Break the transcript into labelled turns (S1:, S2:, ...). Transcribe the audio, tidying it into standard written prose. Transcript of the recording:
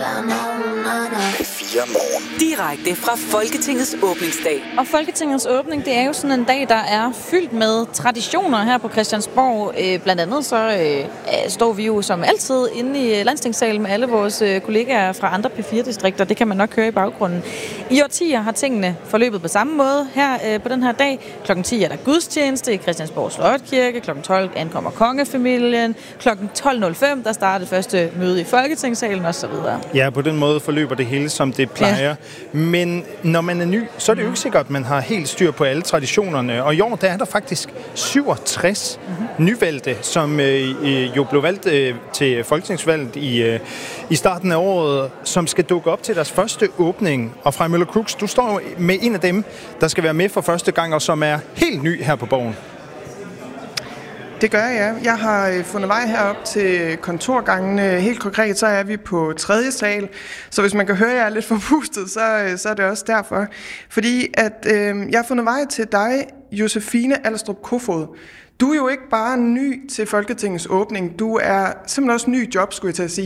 S1: Direkte fra Folketingets åbningsdag.
S2: Og Folketingets åbning, det er jo sådan en dag, der er fyldt med traditioner her på Christiansborg. Blandt andet så står vi jo som altid inde i Landstingssalen med alle vores kollegaer fra andre P4-distrikter. Det kan man nok høre i baggrunden. I årtier har tingene forløbet på samme måde her på den her dag. Klokken 10 er der gudstjeneste i Christiansborg Slotkirke. Klokken 12 ankommer kongefamilien. Klokken 12.05 der starter det første møde i Folketingssalen osv.
S3: Ja, på den måde forløber det hele, som det plejer. Ja. Men når man er ny, så er det jo ikke sikkert, at man har helt styr på alle traditionerne. Og i år, der er der faktisk 67 nyvalgte, som jo blev valgt til folketingsvalget i starten af året, som skal dukke op til deres første åbning. Og Frej Møller Kruse, du står med en af dem, der skal være med for første gang, og som er helt ny her på Borgen.
S4: Det gør jeg. Jeg har fundet vej herop til kontorgangene. Helt konkret, så er vi på 3. sal. Så hvis man kan høre, at jeg er lidt forpustet, så er det også derfor. Fordi at jeg har fundet vej til dig, Josefine Alstrup Kofod. Du er jo ikke bare ny til Folketingets åbning. Du er simpelthen også ny job, skulle jeg til at sige.